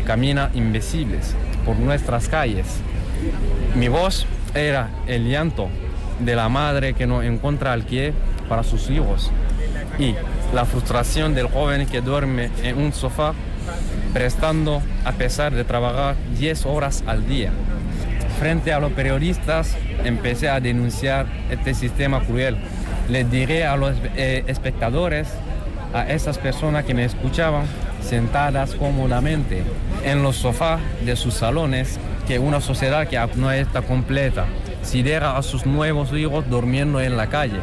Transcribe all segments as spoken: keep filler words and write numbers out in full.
caminan invisibles por nuestras calles. Mi voz era el llanto de la madre que no encuentra alquiler para sus hijos y la frustración del joven que duerme en un sofá prestando a pesar de trabajar diez horas al día. Frente a los periodistas empecé a denunciar este sistema cruel. Les diré a los eh, espectadores, a esas personas que me escuchaban, sentadas cómodamente en los sofás de sus salones, que una sociedad que no está completa, si deja a sus nuevos hijos durmiendo en la calle.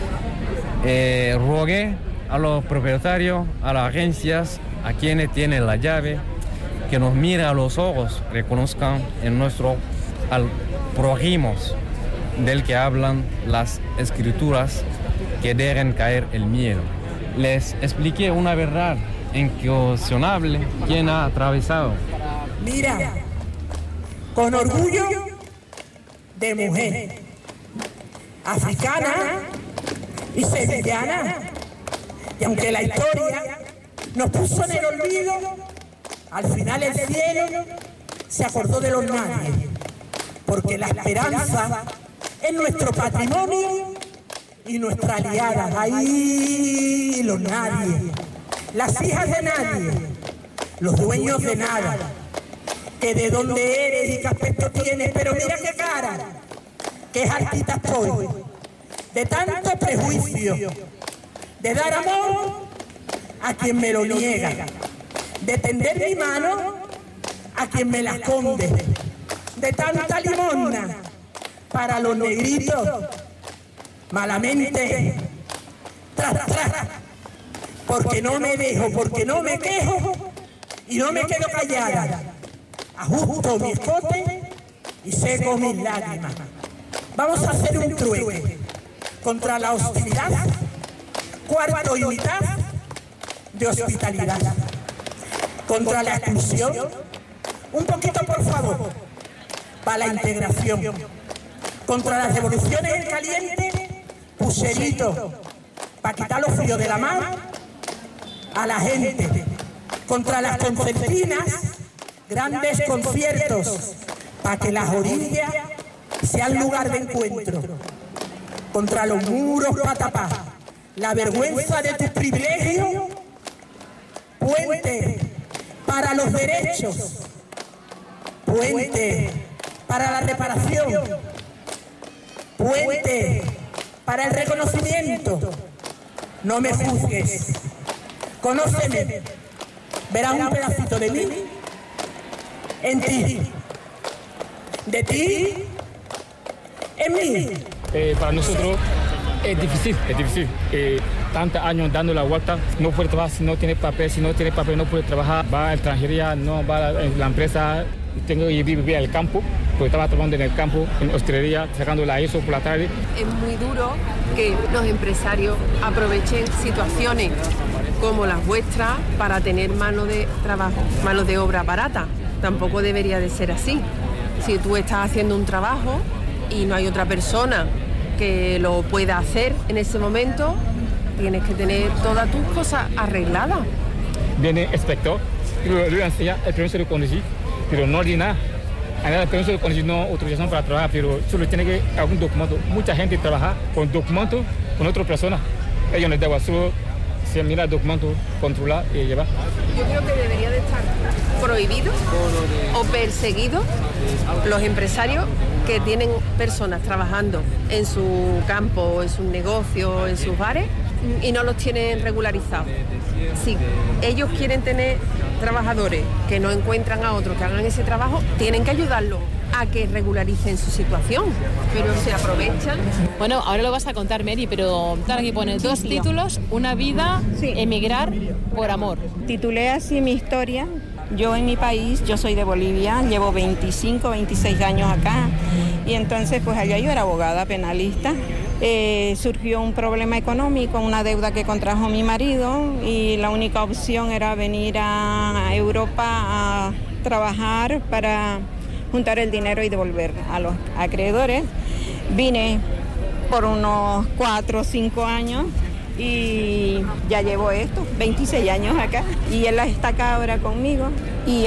Eh, rogué a los propietarios, a las agencias, a quienes tienen la llave, que nos miren a los ojos, reconozcan en nuestro al prójimo del que hablan las escrituras, que dejen caer el miedo. Les expliqué una verdad incuestionable quien ha atravesado. Mira, con orgullo de mujer, africana y sevillana, y aunque la historia nos puso en el olvido, al final el cielo se acordó de los nadie, porque la esperanza es nuestro patrimonio y nuestra aliada. Ahí los nadie, las hijas de nadie, los dueños de nada, que de dónde eres y qué aspecto tienes, pero mira qué cara, qué altita estoy, de tanto prejuicio, de dar amor a quien me lo niega, de tender mi mano a quien me la esconde, de tanta limosna para los negritos, malamente, tras, tras, porque no me dejo, porque no me quejo y no me quedo callada, ajusto mi escote y seco mis lágrimas. Vamos a hacer un trueque contra la hostilidad, cuarto y mitad de hospitalidad, contra la exclusión, un poquito por favor, para la integración, contra las revoluciones en caliente, pucherito, para quitar los fríos de la mano a la gente, contra las concertinas, grandes conciertos, para que las orillas sean lugar de encuentro, contra los muros para tapar la vergüenza de tus privilegios, puente para los derechos, puente para la reparación, puente para el reconocimiento. No me juzgues, conóceme, verás un pedacito de mí en ti, de ti en mí. Eh, para nosotros es difícil, es difícil. Eh, tantos años dando la vuelta, no puede trabajar si no tiene papel, si no tiene papel no puede trabajar, va a extranjería, no va a la empresa, tengo que vivir en el campo, porque estaba trabajando en el campo, en hostelería, sacando la eso por la tarde. Es muy duro que los empresarios aprovechen situaciones como las vuestras para tener mano de trabajo, mano de obra barata. Tampoco debería de ser así. Si tú estás haciendo un trabajo y no hay otra persona que lo pueda hacer en ese momento, tienes que tener todas tus cosas arregladas. Viene el inspector, le voy a enseñar el permiso de conducir, pero no hay nada. Hay el permiso de conducir, no autorización para trabajar, pero solo tiene que algún documento. Mucha gente trabaja con documentos con otra persona. Ellos les dan solo se mira el documento, controlar y llevar. Yo creo que debería de estar prohibido o perseguido los empresarios que tienen personas trabajando en su campo, en sus negocios, en sus bares y no los tienen regularizados. Si ellos quieren tener trabajadores que no encuentran a otros que hagan ese trabajo, tienen que ayudarlos a que regularicen su situación, pero se aprovechan. Bueno, ahora lo vas a contar, Mary, pero claro, aquí pone dos títulos, una vida, sí. Emigrar por amor. Titulé así mi historia. Yo en mi país, yo soy de Bolivia, llevo veinticinco, veintiséis años acá y entonces pues allá yo era abogada penalista. Eh, surgió un problema económico, una deuda que contrajo mi marido y la única opción era venir a Europa a trabajar para juntar el dinero y devolver a los acreedores. Vine por unos cuatro o cinco años y ya llevo esto, veintiséis años acá. Y él está acá ahora conmigo